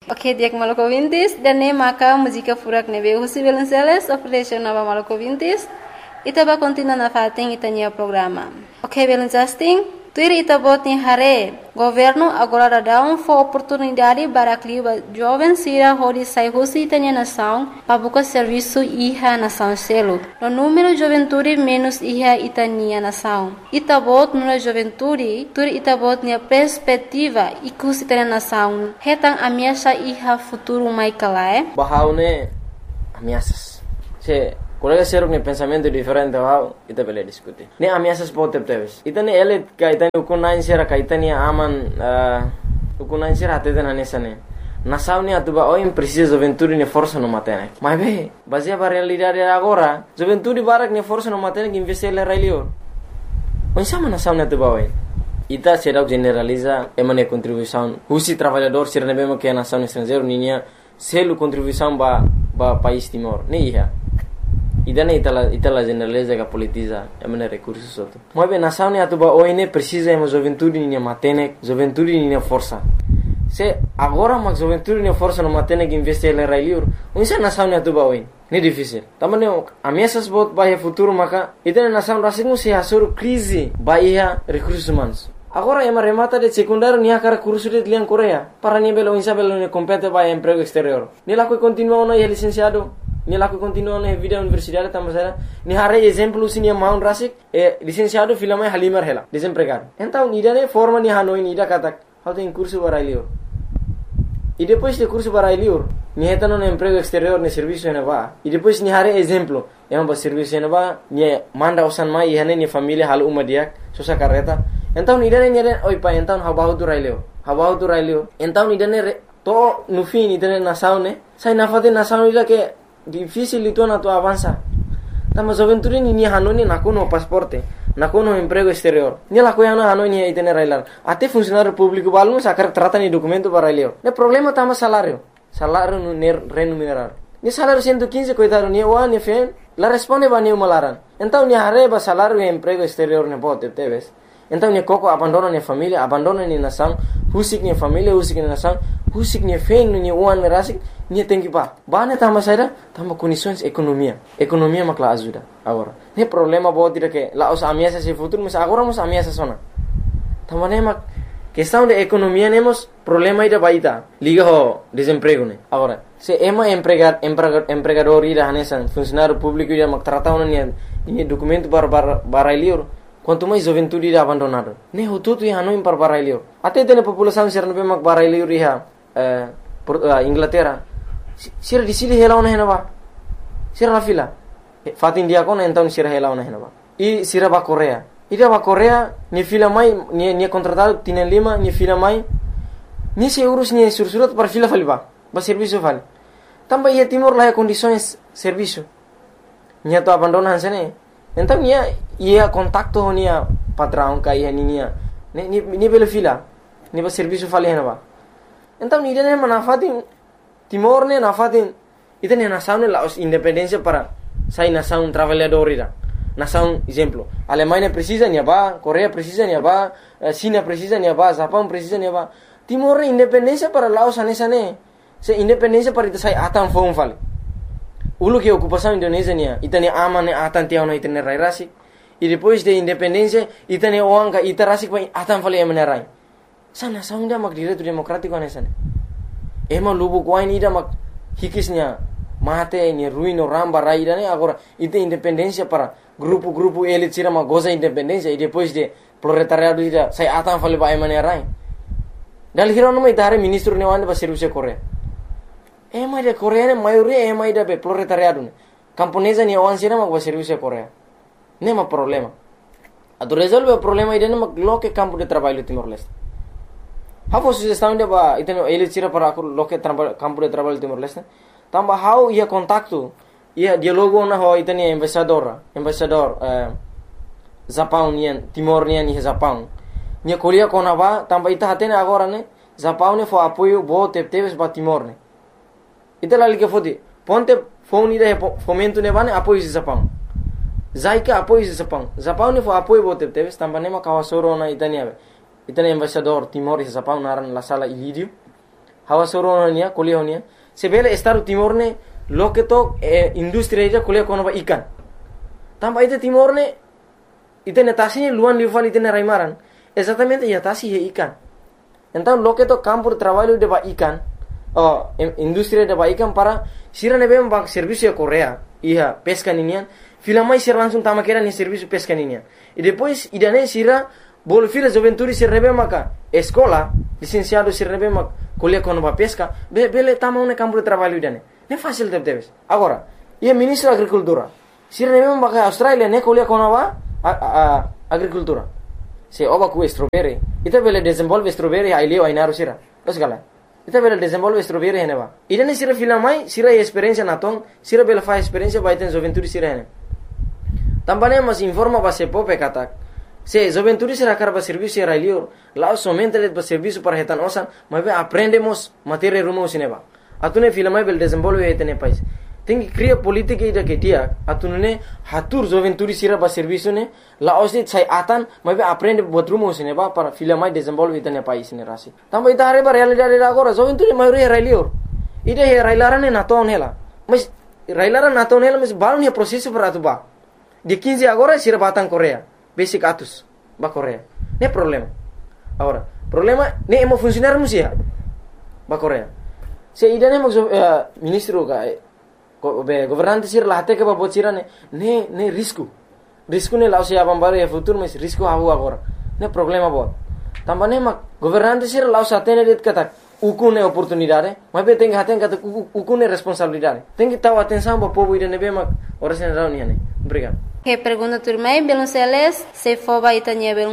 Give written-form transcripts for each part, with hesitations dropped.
Ok, dia Maluku Vintis dan ne maka música furak nebe Husi Belenceles operation nova Maluku Vintis. Ita ba continua na fating itanya programa. Ok, Belencasting. Tuir ita bot ni hare. Governo agora dá oportunidade para que jovem sira hori sai Husi itanya nação para buscar serviço iha nação selo. No número juventude menos iha itania nação. Ita bot no juventude, tuir ita bot ni perspectiva ikus itanya nação. Hetang ameaça iha futuro mai kalae. Bahaune ameaças. Se colega ser um pensamento diferente wow ita bele discutir ne ameaças pode ter ita ne ele ka ita ne ukunain sera ka ita ne aman ukunain sera até na nessa ne nação ne atuba oi precisa juventude ne força no matene mas be baseia para realidade agora juventude barak ne força no matene que investir le railio oi sama nação ne atuba oi ita será generaliza emane contribuição Husi trabalhador ser ne bemo que nação estrangeiro ninya selo contribuição ba país Timor ne ia idane itala generaliza que politiza emane recursos outro mas bem nação ne atuba oi ne precisa emo juventude ne matene juventude ne força se agora mas juventude ne força no matene que investir le railio unsa nação ne atuba oi ne difícil tamane ameaças bot bahia futuro maka itane nação rasingu se asur crise bahia recursos humanos agora ema remata de secundário nia cara curso de lian Coreia para nível unsa belo ne compete bahia emprego exterior ni la continua no licenciado ni laku continua na vida universidade tamasara ni hare exemplo sinia maun rasik licenciado filama halimar hela desempregado então idane forma ni hanoi ni da katak how tem curso barailio e depois de curso barailio ni hetano no emprego exterior ne serviço ne va e depois ni hare exemplo ba serviço ne va ni manda osan mai hane ni família hal uma diak sosa carreta então idane ni oi pa então habahu tu railio então idane to no fim idane na saune sai na fate na saune ila que difícil itu na tu avança tama juventude ni hanoni nakuno pasporte nakuno emprego exterior ni la koyana hanoni itene railar ate funcionário público balmo sakar trata ni documento para leo ne problema tama salário no remunerar ni salário 115 coitado ni wa ni fe la responde ba ni malaran então ni areba salário e emprego exterior ne pote teves então ni koko abandono ni família abandono ni nação husik ni família husik ni nação husik ni fe ni uan rasik ni tem que bane tama saira tama condições economia makla ajuda agora ne problema bo tira que la os ameaças se futuro mas agora mos ameaças sona tama ne mak questão de economia nemos problema ida baita liga ho desemprego ne agora se ema empregador ida hanesan funcionário público ida mak trata ona ni documento barailio quanto mais juventude ida abandonado ne hututu ya hanoin par barailio até tene população ser no mak barailio riha Inglaterra sira di sili hela ona henaba sira la fila fatin dia kona então sira hela ona henaba e sira ba Korea ida ba Korea ni fila mai ni contratado tienen lima ni fila mai ni se urus ni sursurat para fila faliba ba serviço fal tamba ia Timor la condições serviço ni to abandonan sene então ia contacto ni patrão ka ia ni bela fila ni ba serviço fal henaba então ni dene manafatin Timor ne nafatin ita ne nação ne la independência para sai nação trabalhadora nação exemplo Alemanha precisa ni ba Coreia precisa ni ba China precisa ni ba Japão precisa ni ba Timor ne independência para Laos anesane se independência para ita sai atan fon fal ulu que ocupação Indonésia ni ita ne ama ne atan tiao no ita ne rai rasi e depois de independência ita ne oanga ita rasi pa atan fal emane rai sa nação da mak direito democrático anesane ema lubu kuain ida mak hikisnya mate ni ruino ramba raida ne agora ite independência para grupo elite sira ma goza independência e depois de proletariado ida sai atan fale ba emane rai dal hiro no mai dare ministro ne wanda ba serviço Coreia ema de Coreia ne maioria ema ida be proletariado ne camponesa ne wan sira ma ba serviço Coreia ne ma problema ado resolve o problema ida ne ma loke campo de trabalho Timor Leste Hapo sugestão de ba iteno ele tira para aku loke campo de trabalho Timor Leste tamba how ia contacto ia dialogo na ho iteni embaixador Japão nian Timor nian ni Japão nia kolia kona ba tamba ita hatene agora ne Japão ne fo apoio bo teves ba Timor ne ita lali ke fodi ponte phone ida fomento ne bane apoio Japão zaika apoio Japão ne fo apoio bo teves tamba ne ma kawasoro na itani ave itani embaixador Timor e Japão naran la sala ilidio hawa soro nia kuliah nia sebele Estado Timor ne loke to industri ida kuliah kono ba ikan tamba ite Timor ne ite netasi luan lival ite ne raimaran exatamente ya tasi he ikan então loke to campo de trabalho de ba ikan industri de ba ikan para sira ne bem ba serviço ya Korea ia pesca ninian fila mais sira langsung tama kera ni serviço pesca ninian e depois idane sira bol fila juventude sira ne bem maka escola licenciado sira ne bem maka kuliah kono ba pesca bele tama ne campo de trabalho idane ne fácil deve agora ia ministro agricultura sira ne bem maka Australia ne kuliah kono ba agricultura se oba ku strawberry ita bele desenvolve strawberry ai leo ai naru sira osgala ita bele desenvolve strawberry hene ba idane sira fila mai sira experiência natong sira bele fa experiência ba iten juventude sira hene tambane mas informa ba se pope katak se juventude sira karba serviço ai leo lá somente de ba serviço para hetan osan mas aprendemos matéria rumo sineba atune fila mai bele desenvolve hetene país tem que criar política ida que dia atunune hatur juventude sira ba serviço ne la osit sai atan mas aprende botrumo sineba para fila mai desenvolve hetene país ne rasi tamba ita hare ba realidade agora juventude mai railior ida he railarane naton hela mas railara naton hela mas balon he processo para atuba de 15 agora sira batang Korea basic atus ba Korea ne problema agora problema ne emo funcionar musia ba Korea se ida ne ministro ka governante sir lahate ke babot sira ne risco ne lao sia bambare ya futuro mas risco hawo agora ne problema bot tambane mak governante sir lao satene det kata ukune oportunidade mas be tem haten kata ukune responsabilidade tem que taw atenção ba povo ida ne be mak orasen rauni ne obrigado. Que pergunta turmai belum seles se foba itanya belum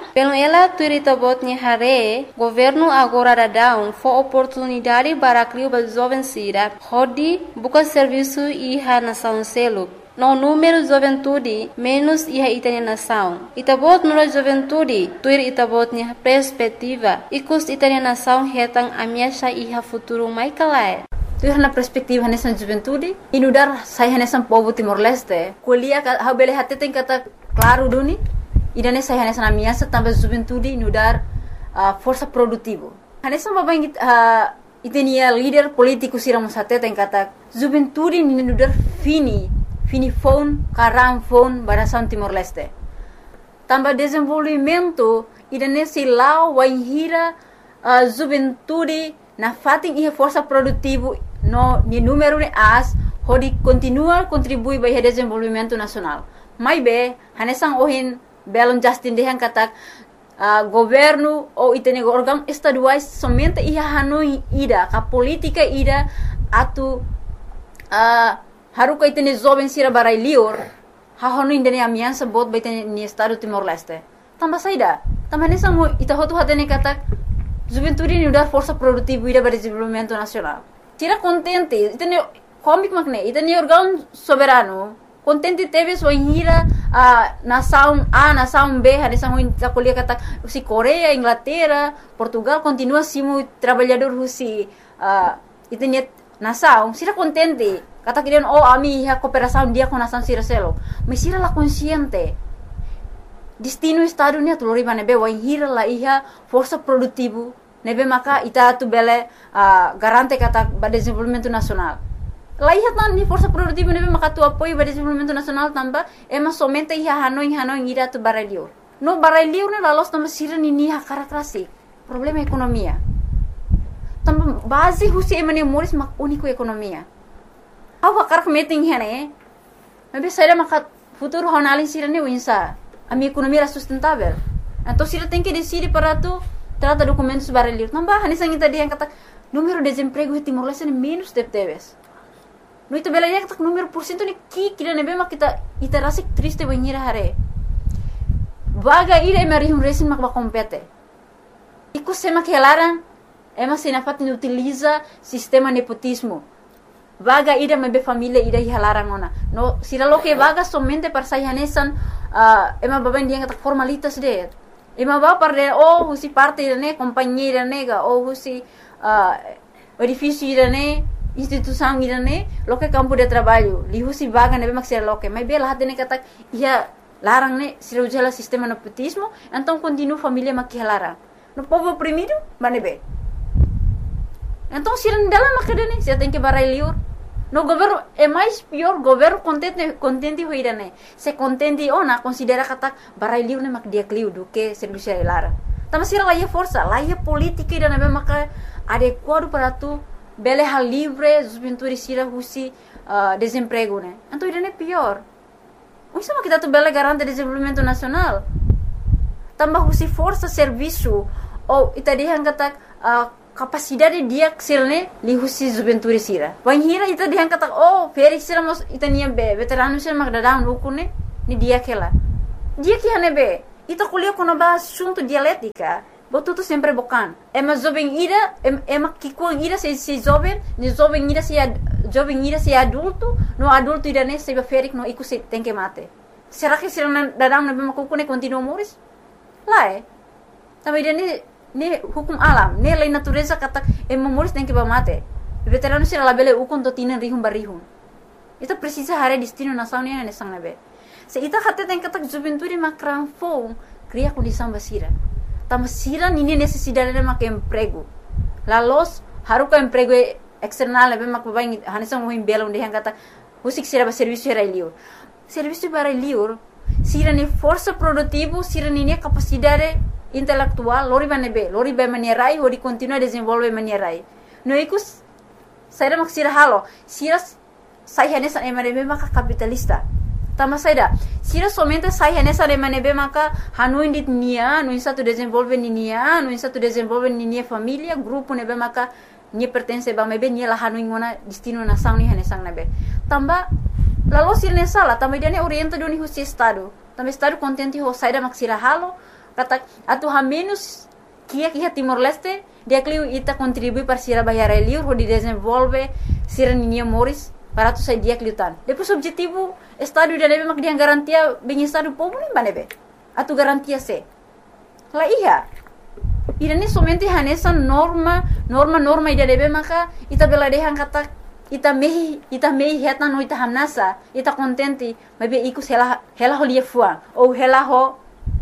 ela turita botnya hare governo agora dadão fo oportunidade para criar ba jovem sira hodi buka serviço iha nação selo no número juventude menos iha itanya nação itabot nura juventude tuir itabotnya perspectiva ikus itanya nação hetang amiasha iha futuro mai kalai tu na perspektiva nessa juventude inudar saya nessa povo Timor-Leste kuliah ha bele hatte tem kata claro duni idane saya nessa amiasa tambah juventude inudar força produtivo nessa babang itenia líder político siram hatte tem kata juventude inudar fini phone karam phone barasan Timor-Leste tambah desenvolvimento idane silau waihira juventude na fating ia força produtivo no ni número ne as hodi continua contribui para o desenvolvimento nacional mai be hanesang ohin belon Justin dehan katak governo ou itene órgão estaduais somente ia hanoi ida ka política ida atu haruka itene jovem sira barai lior ha hanoi indene amiança bot ba itene ni estado Timor-Leste tamba saida tamba hanesang ita hotu hatene katak juventude ni udar força produtiva ida para desenvolvimento nacional tira contente itene comic makne itene órgão soberano contente teve sua hira nação A nação B hadisa ruim takolia kata si Coreia Inglaterra Portugal continua simu trabalhador husi itene nação sira contente kata kirian ami ha cooperação dia com nação sira selo mas sira la consciente destino estado ni tu lori nebe wa hira la iha força produtivo nebe maka ita tu bele garante kata ba desenvolvimento nacional la iha tan ni força produtivo nebe maka tu apoio ba desenvolvimento nacional tamba ema somente iha hanoi ira tu baralior no baralior ne la los tamba sira ni ha karakterasi problema ekonomia tamba base husi emane moris mak único ekonomia awa karak meeting hene nebe saira maka futuro honalin sira ne winsa a minha economia era sustentável. Então, se ela tem que decidir para tu trata documentos baralhos, não vai, nem sangue tadi yang kata número de desemprego em Timor-Leste menos deve. No itu bela yang kata número porcento ni kira nebe mak kita rasa triste banhira hare. Vaga ira emari resin mak compete. Iku sema que elaran ema senafat utiliza sistema nepotismo. Vaga ida mebe família ida hilaran ona. No sira lo que vaga somente para sayanesan ema baben dia kata formalitas de. Ema ba parde husi parte ne companheira nega husi edifício ida ne instituição ida ne lo que campo de trabalho. Li husi vaga nebe mak sira lo que. Mas bela hatene kata ia larang ne sira ujala sistema nepotismo, então continua família mak hilaran. No povo oprimido, manebe. Então, se não dela macadane, se tem que barai liur. No governo é mais pior, governo contente hoirane. Se contente ona considera kata barai liur ne mak dia kliu do que serviço lara. Tama sira lá força, lá política ida na maka adequado para tu bele hal livre, juventude sira husi desemprego né. Então ida é pior. Isso é kita tu bele garante desenvolvimento nacional. Tambah husi força serviço ou ita dihan kata capacidade dia sirne li husi juventude sira. Wan hira ita dihan kata feri sira mos ita nia be veterano sira mak dadang ukune ni dia kela. Dia que hane be ita kuliah kono ba assunto dialética. Botuto sempre bocan. Ema jovem ira, ema kikuang ira se jovem, ni jovem ira se adulto, no adulto ira ne se ferik no iku se tem que mate. Será que sira dadang na be makukune continua moris? Lá Tapi dia ni hukum alam, ni lei natureza kata moris tem que ba mate. Veterano sira labele ukun to tinan rihum barihum. Ita precisa hare destino nação ni ne sang nabe. Se ita kata tem kata juventude makran fo, cria condição basira. Tama sira nini necessidade de mak emprego. Lalos haruka emprego external be mak baing hanisang mo himbela unde kata usik sira ba serviço era liur. Serviço para liur sira ni força produtivo, sira ni capacidade intelectual, lori ba manierai ho di continua desenvolve manierai. No ikus saida mak sira halo, sira sai hanesa emanebe maka capitalista. Tama saida, sira somente sai hanesa emanebe maka hanuin dit nia, no satu desenvolve ni nia, no satu desenvolve ni nia família, grupo nebe maka ni pertence ba mebe ni la hanuin ngona destino nação ni hanesang nebe. Tamba lalu sira ne sala, tamba dia ne orienta doni husi estado. Tamba estado contente ho saida mak sira halo, kata atu ha menos kia Timor Leste, dia kliu ita contribui para sira bayar liur ho di desenvolve sira ni nia moris para tu sai dia kliutan. Depois objetivo estado dia nebe mak dia garantia bem estado povo nem banebe. Atu garantia se. La iya. Ida ni somente hanesa norma ida nebe maka ita bela dehan kata ita mehi heta no ita hamnasa ita contente mabe ikus hela ho lia fua ou hela ho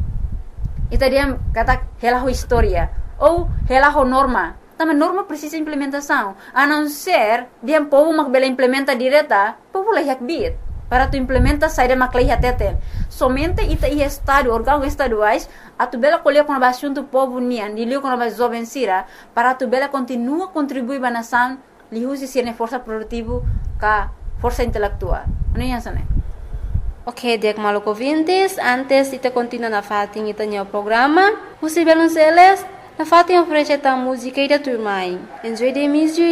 ita dia kata hela ho historia ou hela ho norma. Tama norma precisa implementação. A não ser dia povo mak bela implementa direta, povo lah bit para tu implementa saída mak lah teten. Somente ita i estado órgão estaduais atu bela colher com assunto povo nian, dilio com a jovem sira para tu bela continua contribuir ba nação li usi sirne força produtivo ka força intelectual. Ano yan sana? Ok, diak maluco ouvintes, antes ita continua na fating ita niya programa. Husi Belonceles, na fating oferece ta música ida turmai. Enjoy the music.